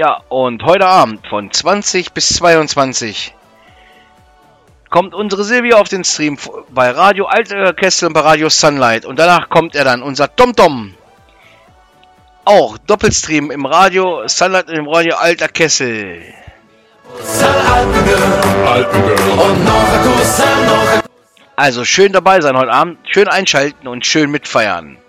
Ja, und heute Abend von 20 bis 22 kommt unsere Silvia auf den Stream bei Radio Alter-Kessel und bei Radio Sunlight. Und danach kommt er dann, unser TomTom. Auch Doppelstream im Radio Sunlight und im Radio Alter Kessel. Also schön dabei sein heute Abend, schön einschalten und schön mitfeiern.